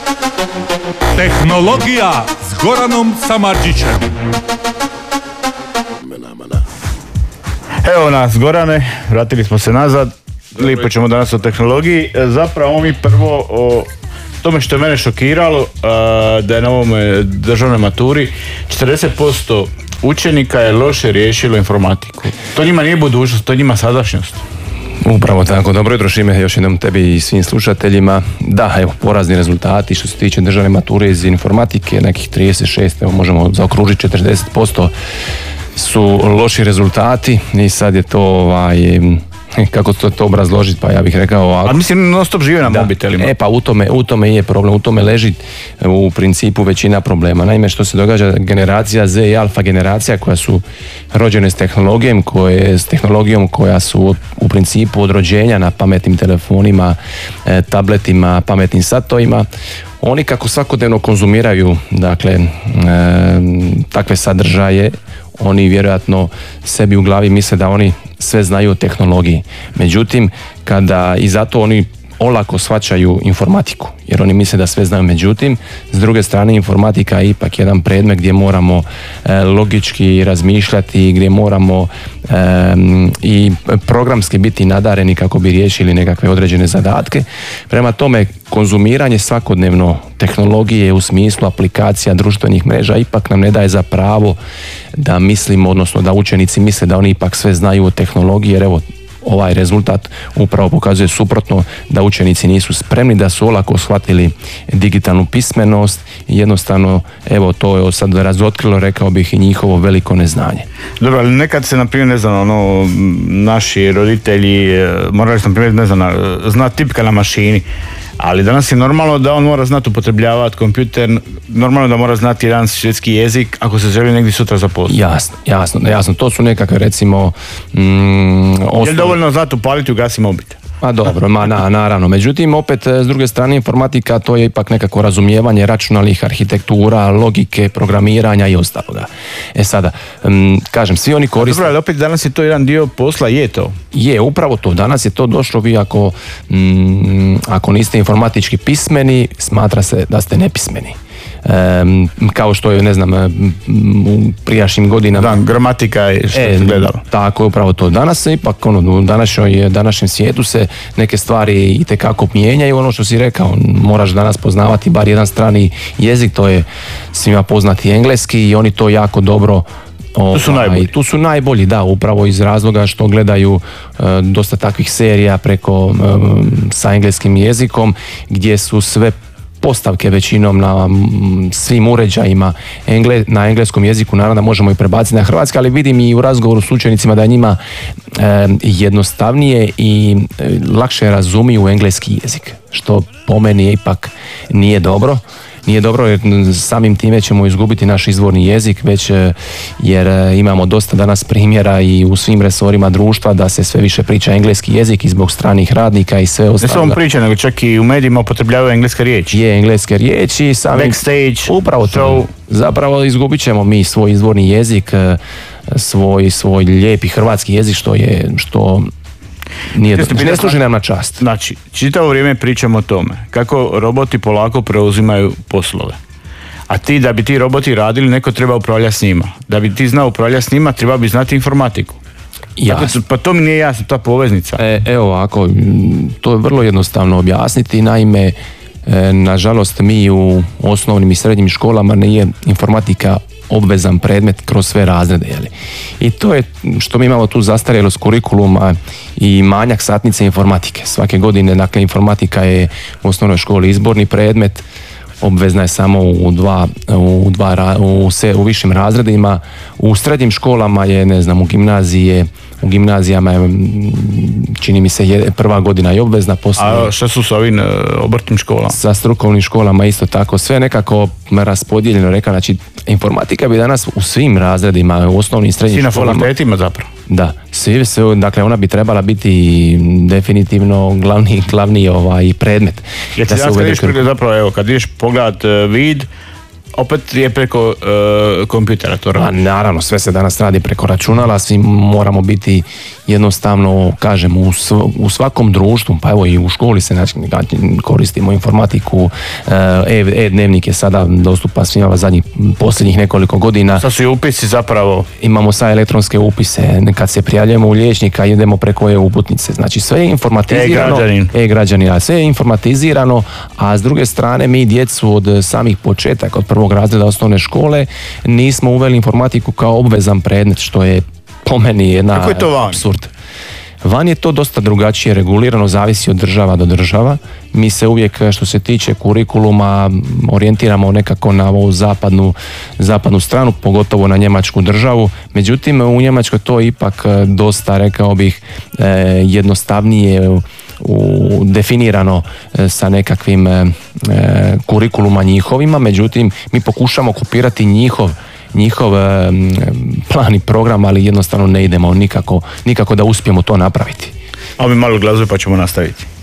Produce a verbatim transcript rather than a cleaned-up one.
Tehnologija s Goranom Samardžićem. Evo nas, Gorane, vratili smo se nazad. Lipo ćemo danas o tehnologiji. Zapravo mi prvo o tome što je mene šokiralo, da je na ovom državnoj maturi četrdeset posto učenika je loše riješilo informatiku. To njima nije budućnost, to je njima sadašnjost. Upravo tako, dobro jutro Šime, još jednom tebi i svim slušateljima. Da, evo, porazni rezultati što se tiče državne mature iz informatike, nekih trideset šest, evo možemo zaokružiti četrdeset posto su loši rezultati i sad je to ovaj, kako to, to obrazložiti, pa ja bih rekao ovako. A mislim non stop žive na da. mobitelima. E pa u tome, u tome je problem, u tome leži u principu većina problema. Naime, što se događa, generacija Z i alfa generacija koja su rođene s tehnologijom, koje, s tehnologijom koja su u principu od rođenja na pametnim telefonima, tabletima, pametnim satovima, oni kako svakodnevno konzumiraju dakle e, takve sadržaje, oni vjerojatno sebi u glavi misle da oni sve znaju o tehnologiji. Međutim, kada i zato oni olako shvaćaju informatiku, jer oni misle da sve znaju. Međutim, s druge strane, informatika je ipak jedan predmet gdje moramo e, logički razmišljati, gdje moramo e, i programski biti nadareni kako bi riješili nekakve određene zadatke. Prema tome, konzumiranje svakodnevno tehnologije u smislu aplikacija društvenih mreža ipak nam ne daje za pravo da mislimo, odnosno da učenici misle da oni ipak sve znaju o tehnologiji, jer evo, ovaj rezultat upravo pokazuje suprotno, da učenici nisu spremni, da su olako shvatili digitalnu pismenost i jednostavno, evo, to je sad razotkrilo, rekao bih, i njihovo veliko neznanje. Dobro, ali nekad se, na primjer, ne znam, ono, naši roditelji morali su, na primjer, ne znam, znati tipka na mašini, ali danas je normalno da on mora znati upotrebljavati kompjuter, normalno da mora znati jedan svjetski jezik ako se želi negdje sutra zaposliti. Jasno, jasno, jasno. To su nekakve, recimo, mm, osnov... Je li dovoljno znati upaliti, ugasi mobitel? Pa dobro, ma na, naravno. Međutim, opet, s druge strane, informatika, to je ipak nekako razumijevanje računalnih arhitektura, logike, programiranja i ostaloga. E sada, m, kažem, svi oni koriste... Dobro, ali opet danas je to jedan dio posla, je to? Je, upravo to. Danas je to došlo, vi ako, m, ako niste informatički pismeni, smatra se da ste nepismeni. Um, kao što je, ne znam, u prijašnjim godinama. Da, gramatika je što e, se gledalo. Tako je upravo to. Danas se ipak, ono, u današnjoj, današnjem svijetu se neke stvari itekako mijenjaju. Ono što si rekao, moraš danas poznavati bar jedan strani jezik, to je svima poznati engleski i oni to jako dobro Tu su najbolji. Tu su najbolji, da, upravo iz razloga što gledaju uh, dosta takvih serija preko uh, sa engleskim jezikom, gdje su sve postavke većinom na svim uređajima engle, na engleskom jeziku, naravno možemo i prebaciti na hrvatski, ali vidim i u razgovoru s učenicima da je njima e, jednostavnije i e, lakše razumiju engleski jezik, što po meni ipak nije dobro. Nije dobro jer samim time ćemo izgubiti naš izvorni jezik, već jer imamo dosta danas primjera i u svim resorima društva da se sve više priča engleski jezik i zbog stranih radnika i sve ostalo. Ne samo priča, nego čak i u medijima upotrebljavaju engleske riječi. Je, engleske riječi. Samim, backstage. Upravo to. So... Zapravo izgubit ćemo mi svoj izvorni jezik, svoj, svoj lijepi hrvatski jezik što je, što nije do... ne služi nam na čast. Znači, čitavo vrijeme pričamo o tome kako roboti polako preuzimaju poslove. A ti, da bi ti roboti radili, neko treba upravljati s njima. Da bi ti znao upravljati s njima, treba bi znati informatiku. Dakle, pa to mi nije jasno, ta poveznica. E, evo ovako, to je vrlo jednostavno objasniti. Naime, e, nažalost, mi u osnovnim i srednjim školama nije informatika obvezan predmet kroz sve razrede. Jeli? I to je što mi imamo tu zastarjelost kurikuluma i manjak satnice informatike. Svake godine, dakle, informatika je u osnovnoj školi izborni predmet, obvezna je samo u dva, u, dva, u, se, u višim razredima, u srednjim školama je, ne znam, u gimnazije, u gimnazijama je, čini mi se, je, prva godina je obvezna. Poslije, a što su s ovim obrtnim školama? Sa strukovnim školama isto tako, sve nekako raspodijeljeno, rekao, znači informatika bi danas u svim razredima, u osnovnim i srednjim školama. Svi na fakultetima zapravo. Da, svi, sve, dakle ona bi trebala biti definitivno glavni, glavni ovaj predmet. Ja ti da se uvede... Zapravo, evo, kad ideš pogledat vid, opet je preko uh, kompjutera to Pa radi. naravno, sve se danas radi preko računala, svi moramo biti jednostavno, kažem, u, sv- u svakom društvu, pa evo i u školi se znači, koristimo informatiku, e, e-dnevnik je sada dostupan svima zadnjih posljednjih nekoliko godina. Sad su i upisi zapravo. Imamo sad elektronske upise, kad se prijavljujemo u liječnika idemo preko e-uputnice, znači sve je informatizirano. E-građanin. E-građanin, a sve je informatizirano, a s druge strane mi djecu od samih početaka, od prvog razreda osnovne škole, nismo uveli informatiku kao obvezan predmet, što je po meni jedna Kako je to van? apsurd. Van je to dosta drugačije regulirano, zavisi od država do država. Mi se uvijek što se tiče kurikuluma orijentiramo nekako na ovu zapadnu, zapadnu stranu, pogotovo na njemačku državu. Međutim, u Njemačkoj to je ipak dosta, rekao bih, jednostavnije u, definirano sa nekakvim kurikuluma njihovima. Međutim, mi pokušamo kopirati njihov njihov e, plan i program, ali jednostavno ne idemo nikako, nikako da uspijemo to napraviti. A mi malo glazuje pa ćemo nastaviti.